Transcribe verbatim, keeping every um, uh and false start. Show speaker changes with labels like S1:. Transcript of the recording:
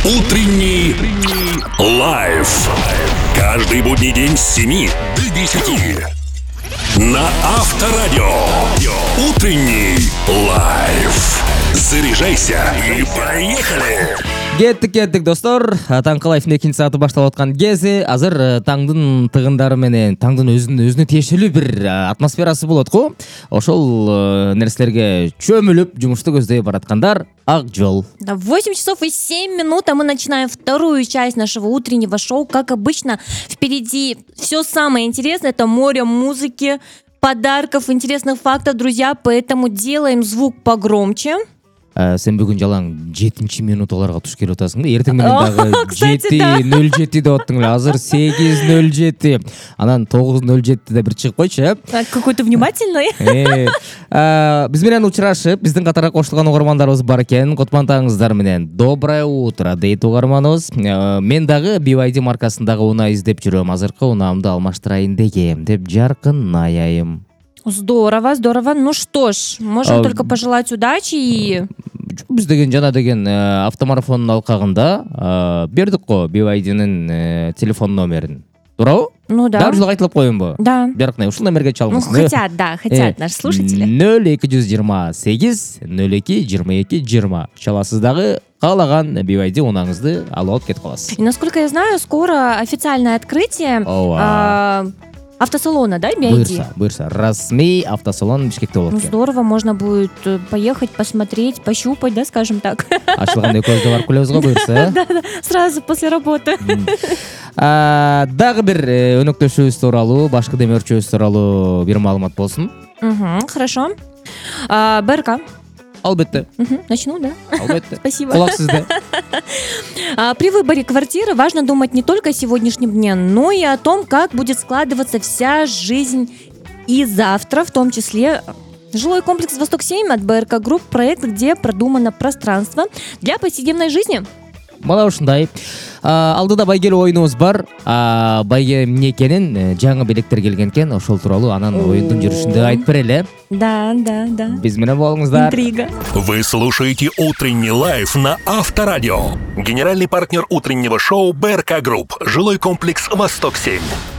S1: Утренний лайф. Каждый будний день с семи до десяти. На Авторадио. Утренний лайф. Заряжайся и поехали!
S2: Кеттик кеттик достор, таңкы лайфтын экинчи сааты башталып аткан кези. Азыр таңдын тыгындары менен таңдын өзүнүн өзүнө тиешелүү бир атмосферасы болот го. Ошол нерселерге чөмүлүп жумушту көздөй бараткандар Ак жол.
S3: восемь часов и семь минут, а мы начинаем вторую часть нашего утреннего шоу. Как обычно, впереди все самое интересное, это море музыки, подарков, интересных фактов, друзья, поэтому делаем звук погромче.
S2: Сен бүгүн жалаң жетинчи минуталарга туш келип атасың да. Эртең менен дагы жети нөл жети деп аттың эле. Азыр сегиз нөл жети. Анан тогуз нөл жетиде бир чыгып койчу, э?
S3: Какой-то внимательный.
S2: Биз менен учурашып, биздин катарга кошулган угармандарыбыз бар экен. Котмантаңыздар менен доброе утро дейт угарманыбыз. Мен дагы би вай ди маркасындагы унаа издеп жүрөм. Азыркы унаамды алмаштырайын дегем деп жаркынаяйым.
S3: Здорово, здорово. Ну что ж, можем а, только пожелать удачи и...
S2: Биз деген жана деген автомарафондун алкагында бердик го би вай динин телефон номерин. Туурабы?
S3: Ну да.
S2: Дагы айтылып коеюнбу?
S3: Да.
S2: Бирок ушул номерге чалыңыз.
S3: Ну хотят, да, хотят наши слушатели.
S2: нөл эки жүз жыйырма сегиз нөл эки жыйырма эки жыйырма. Чаласыз дагы каалаган би вай ди унааңызды алып алып кетип каласыз.
S3: И насколько я знаю, скоро официальное открытие... автосалона, да, би ай ди?
S2: Буйрса, буйрса. Расмий автосалон Бишкекте болот.
S3: Ну здорово, можно будет поехать, посмотреть, пощупать, да, скажем так.
S2: Ачылганда экөөбүз да барып келебиз го буйрса, э?
S3: Да, да, сразу после работы.
S2: Дагы бир өнөктөшүбүз тууралуу, башкы демир өрчүбүз тууралуу бир маалымат болсун.
S3: Хорошо. БРК.
S2: Албетте.
S3: Начну, да?
S2: Албетте.
S3: Спасибо.
S2: Кулак сизде.
S3: При выборе квартиры важно думать не только о сегодняшнем дне, но и о том, как будет складываться вся жизнь и завтра, в том числе жилой комплекс «Восток-семь» от БРК Групп, проект, где продумано пространство для повседневной жизни.
S2: Мына ушундай. Алдыда байгел оюнубуз бар. Байге эмнекенин жаңы белектер келген экен, ошол тууралуу анан оюндун жүрүшүндө айтып берели.
S3: Да, да, да.
S2: Биз менен болуңуздар.
S3: Интрига.
S1: Вы слушаете утренний лайф на Авторадио. Генеральный партнер утреннего шоу БРК Групп. Жилой комплекс «Восток-семь».